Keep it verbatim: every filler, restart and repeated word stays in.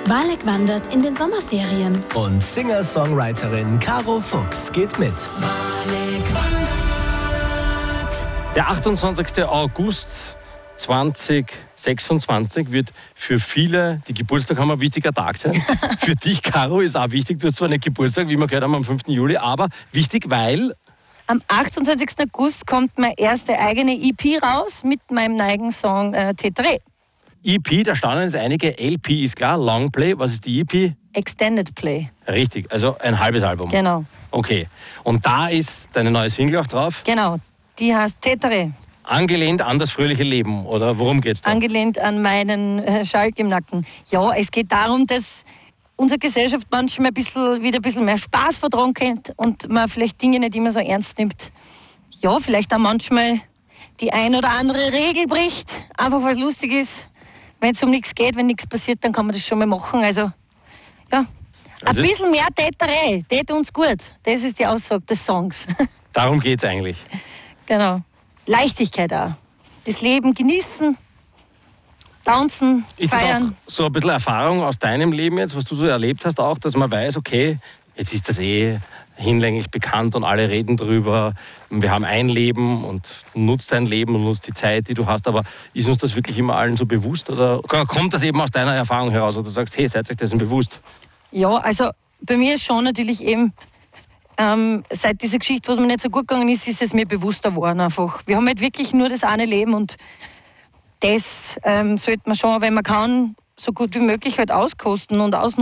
Walek wandert in den Sommerferien. Und Singer-Songwriterin Caro Fuchs geht mit. Walek wandert. Der achtundzwanzigste August zweitausendsechsundzwanzig wird für viele, die Geburtstag haben, ein wichtiger Tag sein. Für dich, Caro, ist auch wichtig. Du hast zwar nicht Geburtstag, wie wir gehört haben, am fünften Juli, aber wichtig, weil... Am achtundzwanzigsten August kommt meine erste eigene E P raus mit meinem neuen Song äh, Tetre. E P, da standen jetzt einige. L P ist klar, Longplay. Was ist die E P? Extended Play. Richtig, also ein halbes Album. Genau. Okay. Und da ist deine neue Single auch drauf? Genau, die heißt Tetre. Angelehnt an das fröhliche Leben, oder worum geht's da? Angelehnt an meinen äh, Schalk im Nacken. Ja, es geht darum, dass unsere Gesellschaft manchmal ein bisschen, wieder ein bisschen mehr Spaß vertragen könnte und man vielleicht Dinge nicht immer so ernst nimmt. Ja, vielleicht auch manchmal die ein oder andere Regel bricht, einfach weil es lustig ist. Wenn es um nichts geht, wenn nichts passiert, dann kann man das schon mal machen. Also, ja, Also- ein bisschen mehr Täterei, tät uns gut. Das ist die Aussage des Songs. Darum geht's eigentlich. Genau. Leichtigkeit auch. Das Leben genießen, tanzen, Ist das auch feiern. so ein bisschen Erfahrung aus deinem Leben jetzt, was du so erlebt hast auch, dass man weiß, okay, jetzt ist das eh hinlänglich bekannt und alle reden drüber. Wir haben ein Leben und nutzt dein Leben und nutzt die Zeit, die du hast. Aber ist uns das wirklich immer allen so bewusst? Oder kommt das eben aus deiner Erfahrung heraus, dass du sagst, hey, seid euch dessen bewusst? Ja, also bei mir ist schon natürlich eben, ähm, seit dieser Geschichte, was mir nicht so gut gegangen ist, ist es mir bewusster geworden einfach. Wir haben halt wirklich nur das eine Leben und das ähm, sollte man schon, wenn man kann, so gut wie möglich halt auskosten und ausnutzen.